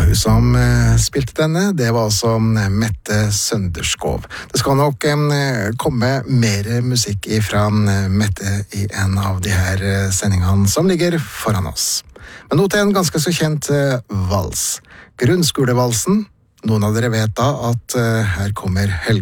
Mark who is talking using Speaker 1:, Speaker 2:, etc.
Speaker 1: hun som spilte denne, det var altså Mette Sønderskov. Det skal nok komme mer musikk fra Mette i en av de her sendingene som ligger foran oss. Men nå til en ganske så kjent vals. Grunnskolevalsen. Noen av dere vet da at her kommer Helge